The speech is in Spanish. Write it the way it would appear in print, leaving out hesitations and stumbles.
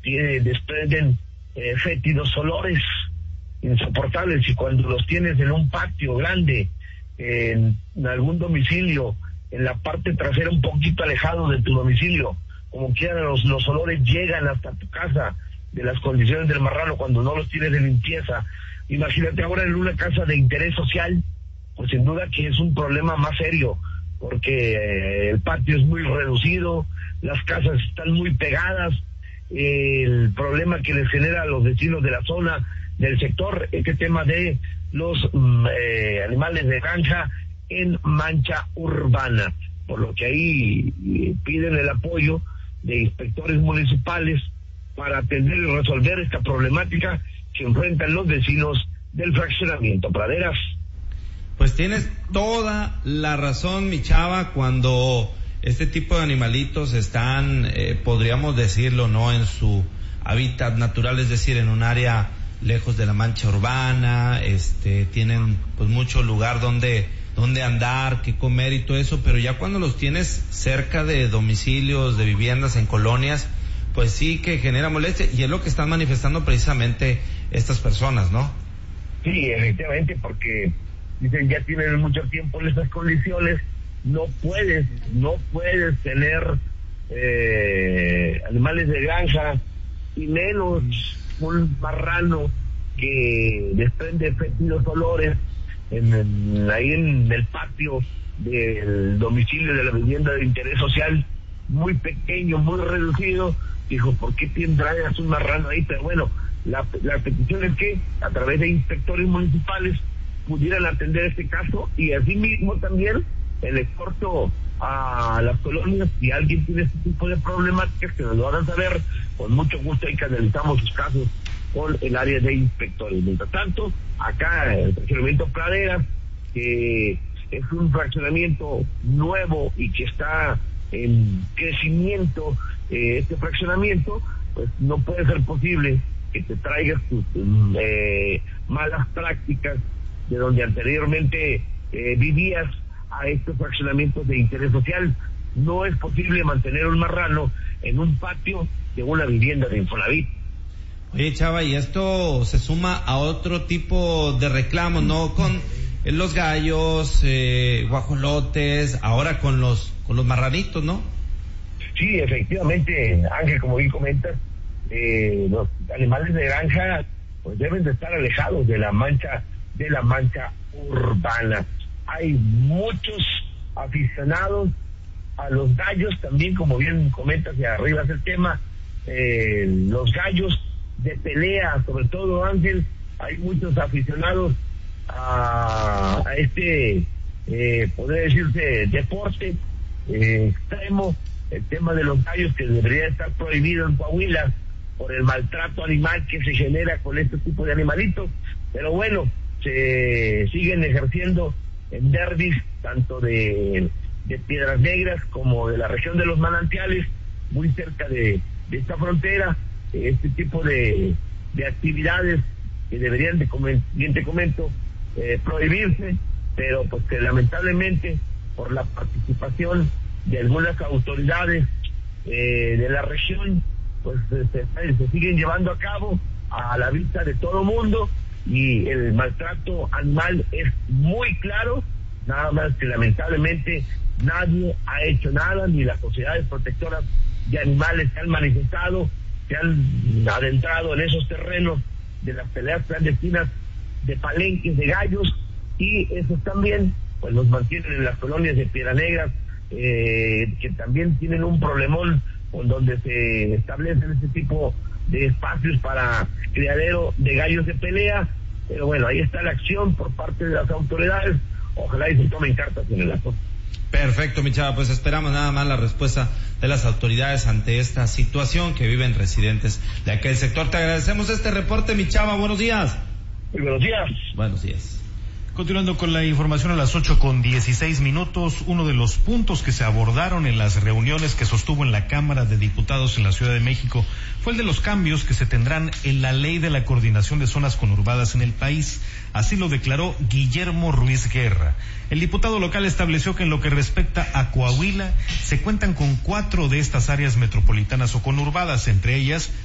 desprenden fétidos olores insoportables, y cuando los tienes en un patio grande, en algún domicilio, en la parte trasera un poquito alejado de tu domicilio, como quiera los olores llegan hasta tu casa, de las condiciones del marrano cuando no los tienes de limpieza. Imagínate ahora en una casa de interés social, pues sin duda que es un problema más serio, porque el patio es muy reducido, las casas están muy pegadas, el problema que les genera a los vecinos de la zona, del sector, este tema de los animales de granja en mancha urbana, por lo que ahí piden el apoyo de inspectores municipales para atender y resolver esta problemática que enfrentan los vecinos del fraccionamiento Praderas. Pues tienes toda la razón, mi chava, cuando este tipo de animalitos están, podríamos decirlo, ¿no?, en su hábitat natural, es decir, en un área lejos de la mancha urbana, tienen pues mucho lugar donde andar, qué comer y todo eso, pero ya cuando los tienes cerca de domicilios, de viviendas, en colonias, pues sí que genera molestia, y es lo que están manifestando precisamente estas personas, ¿no? Sí, efectivamente, porque dicen ya tienen mucho tiempo en estas condiciones, no puedes tener animales de granja, y menos un marrano que desprende fétidos olores ahí en el patio del domicilio de la vivienda de interés social, muy pequeño, muy reducido. Dijo, ¿por qué tendrás un marrano ahí? Pero bueno, la petición es que a través de inspectores municipales pudieran atender este caso, y asimismo también el exhorto a las colonias, si alguien tiene este tipo de problemáticas, que nos lo hagan saber, con mucho gusto ahí canalizamos sus casos con el área de inspectores. Mientras tanto, acá el fraccionamiento Praderas, que es un fraccionamiento nuevo y que está en crecimiento, este fraccionamiento, pues no puede ser posible que te traigas tus malas prácticas de donde anteriormente vivías a estos fraccionamientos de interés social. No es posible mantener un marrano en un patio de una vivienda de Infonavit. Oye, chava, y esto se suma a otro tipo de reclamos, ¿no? Con los gallos, guajolotes, ahora con los marranitos, ¿no? Sí, efectivamente, Ángel, como bien comentas, los animales de granja pues deben de estar alejados de la mancha urbana. Hay muchos aficionados a los gallos también, como bien comentas, y arriba es el tema, los gallos de pelea, sobre todo, Ángel, hay muchos aficionados a este, podría decirse, deporte extremo, el tema de los gallos, que debería estar prohibido en Coahuila por el maltrato animal que se genera con este tipo de animalitos, pero bueno, se siguen ejerciendo en derbis, tanto de Piedras Negras como de la región de los Manantiales, muy cerca de esta frontera, este tipo de actividades que deberían bien te comento, prohibirse, pero pues que lamentablemente por la participación de algunas autoridades de la región, pues se siguen llevando a cabo a la vista de todo mundo, y el maltrato animal es muy claro, nada más que lamentablemente nadie ha hecho nada, ni las sociedades protectoras de animales se han manifestado, se han adentrado en esos terrenos de las peleas clandestinas de palenques de gallos, y esos también pues los mantienen en las colonias de Piedras Negras, que también tienen un problemón con donde se establecen este tipo de espacios para criadero de gallos de pelea. Pero bueno, ahí está la acción por parte de las autoridades, ojalá y se tomen cartas en el asunto. Perfecto, mi chava, pues esperamos nada más la respuesta de las autoridades ante esta situación que viven residentes de aquel sector. Te agradecemos este reporte, mi chava, buenos días. Muy buenos días. Buenos días. Continuando con la información a las 8:16, uno de los puntos que se abordaron en las reuniones que sostuvo en la Cámara de Diputados en la Ciudad de México fue el de los cambios que se tendrán en la Ley de la Coordinación de Zonas Conurbadas en el país. Así lo declaró Guillermo Ruiz Guerra. El diputado local estableció que en lo que respecta a Coahuila, se cuentan con 4 de estas áreas metropolitanas o conurbadas, entre ellas